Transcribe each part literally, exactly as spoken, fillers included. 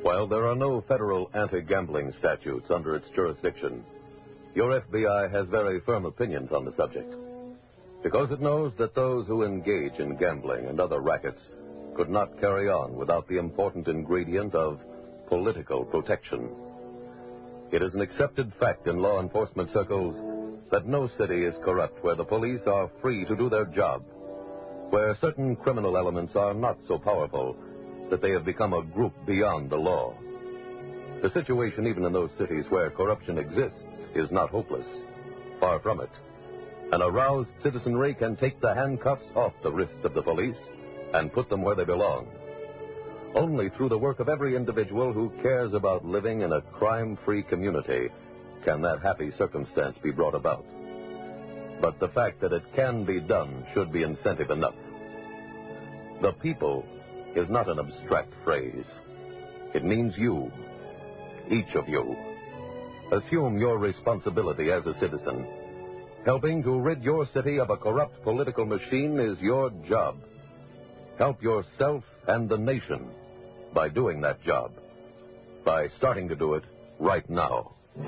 While there are no federal anti-gambling statutes under its jurisdiction, your F B I has very firm opinions on the subject, because it knows that those who engage in gambling and other rackets could not carry on without the important ingredient of political protection. It is an accepted fact in law enforcement circles that no city is corrupt where the police are free to do their job, where certain criminal elements are not so powerful that they have become a group beyond the law. The situation even in those cities where corruption exists is not hopeless. Far from it. An aroused citizenry can take the handcuffs off the wrists of the police and put them where they belong. Only through the work of every individual who cares about living in a crime-free community can that happy circumstance be brought about. But the fact that it can be done should be incentive enough. The people is not an abstract phrase. It means you, each of you. Assume your responsibility as a citizen. Helping to rid your city of a corrupt political machine is your job. Help yourself and the nation by doing that job, by starting to do it right now.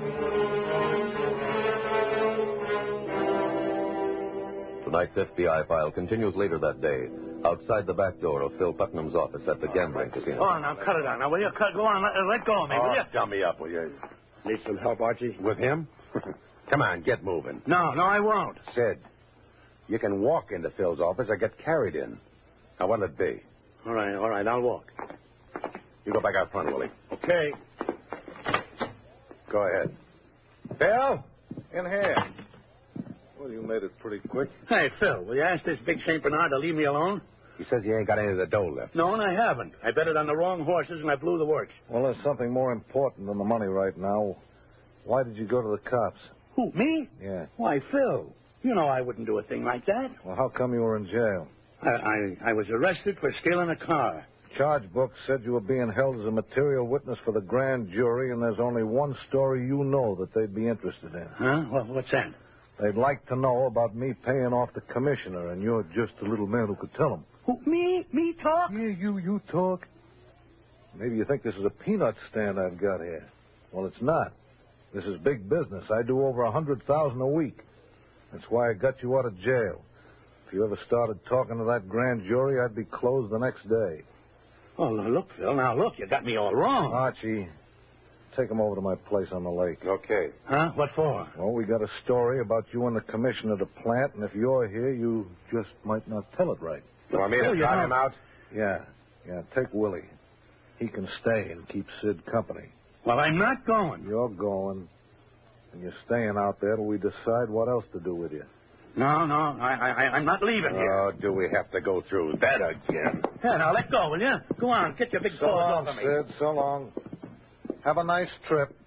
Tonight's F B I file continues later that day, outside the back door of Phil Putnam's office at the gambling casino. Go on, now, cut it out. Now, will you? Cut, go on, let, let go of me, Oh, will you? dummy up, will you? Need some help, Archie? With him? Come on, get moving. No, no, I won't. Sid, you can walk into Phil's office or get carried in. Now, what'll it be? All right, all right, I'll walk. You go back out front, Willie. Okay. Go ahead. Phil, in here. Well, you made it pretty quick. Hey, Phil, will you ask this big Saint Bernard to leave me alone? He says you ain't got any of the dough left. No, and I haven't. I betted on the wrong horses, and I blew the works. Well, there's something more important than the money right now. Why did you go to the cops? Who, me? Yeah. Why, Phil, you know I wouldn't do a thing like that. Well, how come you were in jail? I, I, I was arrested for stealing a car. Charge book said you were being held as a material witness for the grand jury, and there's only one story you know that they'd be interested in. Huh? Well, what's that? They'd like to know about me paying off the commissioner, and you're just a little man who could tell them. Who, me? Me talk? Yeah, you, you talk. Maybe you think this is a peanut stand I've got here. Well, it's not. This is big business. I do over a hundred thousand a week. That's why I got you out of jail. If you ever started talking to that grand jury, I'd be closed the next day. Oh, look, Phil, now look, you got me all wrong. Archie, take him over to my place on the lake. Okay. Huh? What for? Well, we got a story about you and the commissioner of the plant, and if you're here, you just might not tell it right. You want me Phil, to you trot know- him out? Yeah, yeah, take Willie. He can stay and keep Sid company. Well, I'm not going. You're going, and you're staying out there till we decide what else to do with you. No, no, I, I, I'm not leaving here. Oh, do we have to go through that again? Yeah, now let go, will you? Go on, get your big So paws long, off of me. Sid, so long. Have a nice trip.